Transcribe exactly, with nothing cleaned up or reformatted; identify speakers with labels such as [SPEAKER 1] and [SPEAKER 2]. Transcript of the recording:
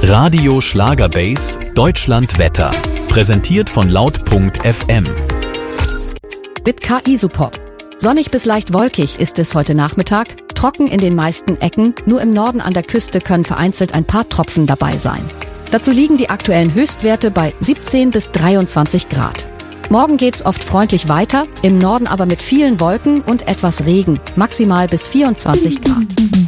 [SPEAKER 1] Radio Schlagerbase Deutschland Wetter. Präsentiert von laut punkt f m.
[SPEAKER 2] Mit K I-Support. Sonnig bis leicht wolkig ist es heute Nachmittag. Trocken in den meisten Ecken. Nur im Norden an der Küste können vereinzelt ein paar Tropfen dabei sein. Dazu liegen die aktuellen Höchstwerte bei siebzehn bis dreiundzwanzig Grad. Morgen geht's oft freundlich weiter, im Norden aber mit vielen Wolken und etwas Regen, maximal bis vierundzwanzig Grad.